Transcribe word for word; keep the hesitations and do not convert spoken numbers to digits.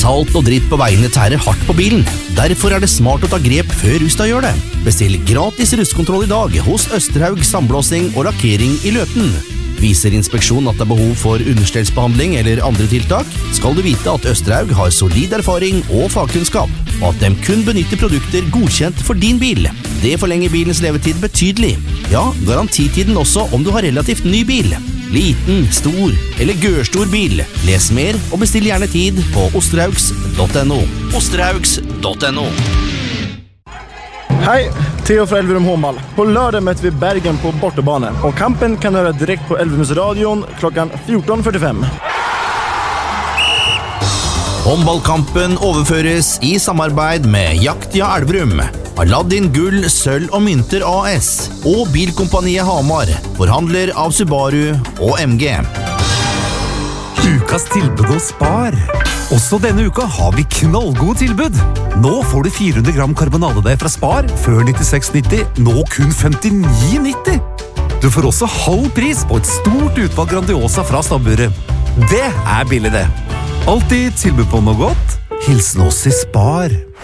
Salt og dritt på veiene tærer hardt på bilen. Derfor er det smart å ta grep før Rusta gjør det. Bestill gratis rustkontroll i dag hos Østerhaug Sandblåsing og Lakkering i Løten. Viser inspeksjon at det er behov for understellsbehandling eller andre tiltak, skal du vite at Østerhaug har solid erfaring og fagkunnskap, og at de kun benytter produkter godkjent for din bil. Det forlenger bilens levetid betydelig. Ja, garantitiden også om du har relativt ny bil. Liten, stor eller gørstor bil. Les mer og bestill gjerne tid på osterhaugs punktum no. osterhaugs punktum no. Hej, Theo fra Elverum Håndball. På lördag möter vi Bergen på bortebane, och kampen kan höra direkt på Elverumsradion klockan fjorton fyrtiofem. Håndballkampen overføres i samarbeid med Jaktia Elverum, Aladdin Gull, Sølv og Mynter A S og Bilkompaniet Hamar, forhandler av Subaru og M G. Ukas tilbud hos Spar. Også denne uka har vi knallgode tilbud. Nå får du fire hundre gram karbonadedeig fra Spar, før nittiseks nitti, nå kun femtini nitti. Du får også halv pris på et stort utvalg Grandiosa fra stabburet. Det er billig det. Alltid tilbud på noe godt. Hilsen oss i Spar.